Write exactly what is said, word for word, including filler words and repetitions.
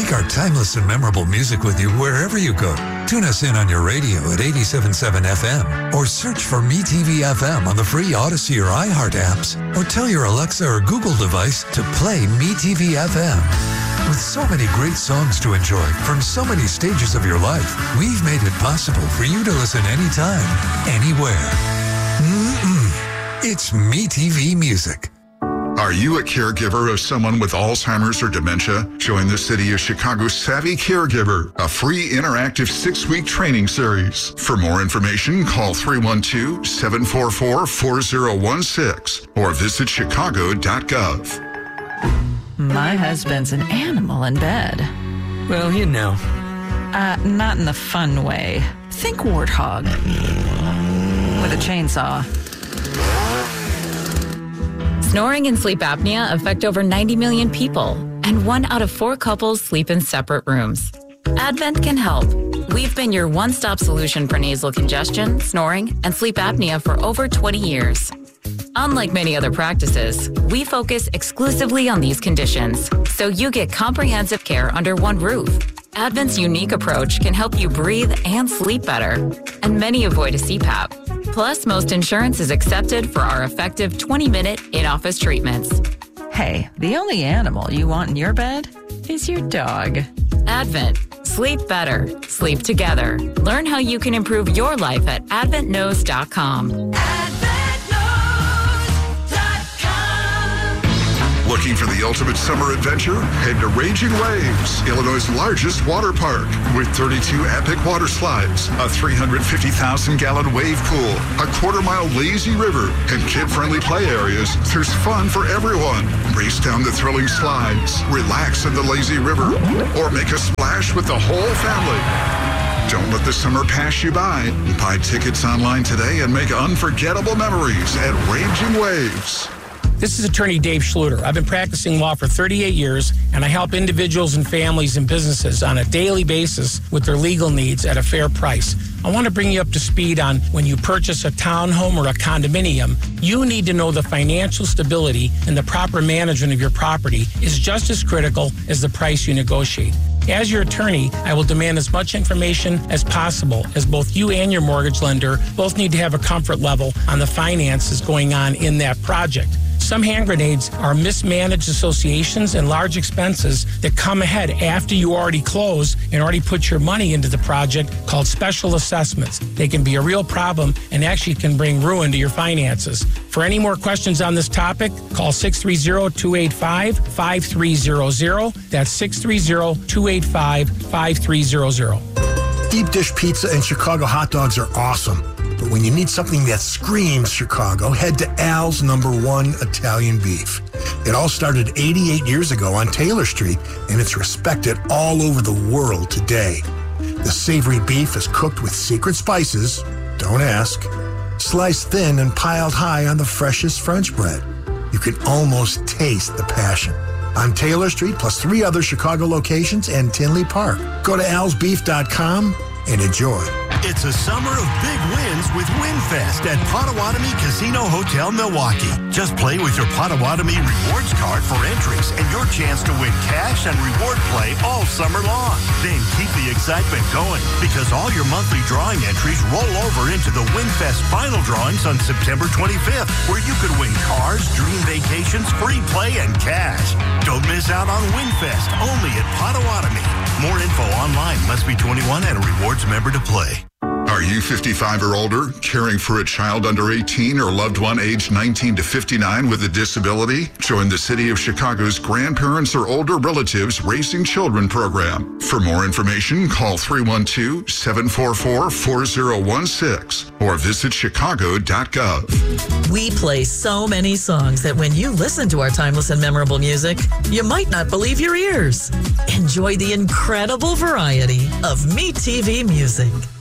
Take our timeless and memorable music with you wherever you go. Tune us in on your radio at eighty-seven point seven F M or search for MeTV F M on the free Odyssey or iHeart apps, or tell your Alexa or Google device to play MeTV F M. With so many great songs to enjoy from so many stages of your life, we've made it possible for you to listen anytime, anywhere. Mm-mm. It's MeTV Music. Are you a caregiver of someone with Alzheimer's or dementia? Join the City of Chicago's Savvy Caregiver, a free interactive six-week training series. For more information, call three one two, seven four four, four zero one six or visit chicago dot gov. My husband's an animal in bed. Well, you know. Uh, not in the fun way. Think warthog. With a chainsaw. Snoring and sleep apnea affect over ninety million people, and one out of four couples sleep in separate rooms. Advent can help. We've been your one-stop solution for nasal congestion, snoring, and sleep apnea for over twenty years. Unlike many other practices, we focus exclusively on these conditions, so you get comprehensive care under one roof. Advent's unique approach can help you breathe and sleep better, and many avoid a C PAP. Plus, most insurance is accepted for our effective twenty-minute in-office treatments. Hey, the only animal you want in your bed is your dog. Advent. Sleep better. Sleep together. Learn how you can improve your life at advent knows dot com. Looking for the ultimate summer adventure? Head to Raging Waves, Illinois' largest water park, with thirty-two epic water slides, a three hundred fifty thousand gallon wave pool, a quarter-mile lazy river, and kid-friendly play areas. There's fun for everyone. Race down the thrilling slides, relax in the lazy river, or make a splash with the whole family. Don't let the summer pass you by. Buy tickets online today and make unforgettable memories at Raging Waves. This is attorney Dave Schluter. I've been practicing law for thirty-eight years, and I help individuals and families and businesses on a daily basis with their legal needs at a fair price. I want to bring you up to speed on when you purchase a townhome or a condominium, you need to know the financial stability and the proper management of your property is just as critical as the price you negotiate. As your attorney, I will demand as much information as possible, as both you and your mortgage lender both need to have a comfort level on the finances going on in that project. Some hand grenades are mismanaged associations and large expenses that come ahead after you already close and already put your money into the project, called special assessments. They can be a real problem and actually can bring ruin to your finances. For any more questions on this topic, call six three zero, two eight five, five three zero zero. That's six three zero, two eight five, five three zero zero. Deep dish pizza and Chicago hot dogs are awesome. But when you need something that screams Chicago, head to Al's Number One Italian Beef. It all started eighty-eight years ago on Taylor Street, and it's respected all over the world today. The savory beef is cooked with secret spices, don't ask, sliced thin and piled high on the freshest French bread. You can almost taste the passion. On Taylor Street, plus three other Chicago locations and Tinley Park. Go to als beef dot com and enjoy. It's a summer of big wins with WinFest at Potawatomi Casino Hotel, Milwaukee. Just play with your Potawatomi Rewards card for entries and your chance to win cash and reward play all summer long. Then keep the excitement going, because all your monthly drawing entries roll over into the WinFest final drawings on September twenty-fifth, where you could win cars, dream vacations, free play, and cash. Don't miss out on WinFest, only at Potawatomi. More info online. Must be twenty-one and a rewards member to play. Are you fifty-five or older, caring for a child under eighteen or loved one aged nineteen to fifty-nine with a disability? Join the City of Chicago's Grandparents or Older Relatives Racing Children program. For more information, call three one two, seven four four, four zero one six or visit chicago dot gov. We play so many songs that when you listen to our timeless and memorable music, you might not believe your ears. Enjoy the incredible variety of MeTV Music.